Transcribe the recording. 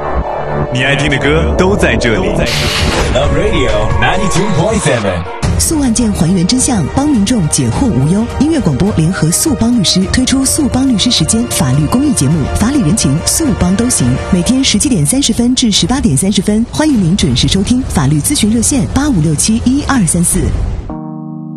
你爱听的歌都在这里。 Love Radio 92.7。 诉案件还原真相，帮民众解惑无忧。音乐广播联合诉帮律师推出诉帮律师时间法律公益节目，法理人情，诉帮都行。每天17点30分至18点30分，欢迎您准时收听。法律咨询热线85671234。